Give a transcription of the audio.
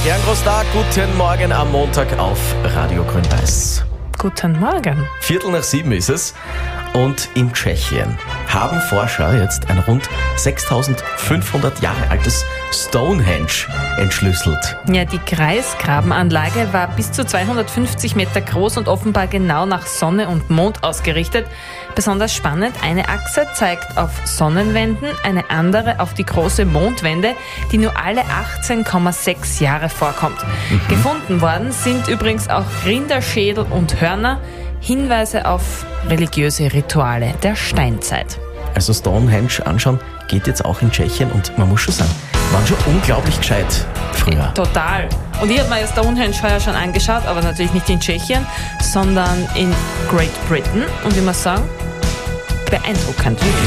Gern Großtag, guten Morgen am Montag auf Radio Grün-Weiß. Guten Morgen. 6:15 ist es. Und in Tschechien haben Forscher jetzt ein rund 6500 Jahre altes Stonehenge entschlüsselt. Ja, die Kreisgrabenanlage war bis zu 250 Meter groß und offenbar genau nach Sonne und Mond ausgerichtet. Besonders spannend, eine Achse zeigt auf Sonnenwenden, eine andere auf die große Mondwende, die nur alle 18,6 Jahre vorkommt. Gefunden worden sind übrigens auch Rinderschädel und Hörner, Hinweise auf religiöse Rituale der Steinzeit. Also Stonehenge anschauen geht jetzt auch in Tschechien und man muss schon sagen, waren schon unglaublich gescheit früher. Total. Und ich habe mir Stonehenge heuer schon angeschaut, aber natürlich nicht in Tschechien, sondern in Great Britain. Und ich muss sagen, beeindruckend.